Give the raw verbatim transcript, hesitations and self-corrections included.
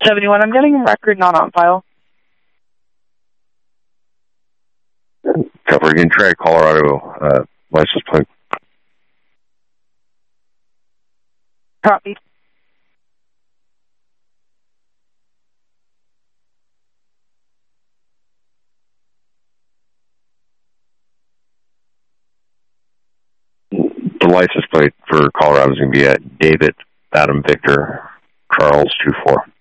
seventy-one, I'm getting a record not on file. Cover again, track Colorado uh, license plate. Copy. The license plate for Colorado is going to be at David Adam Victor Charles two four.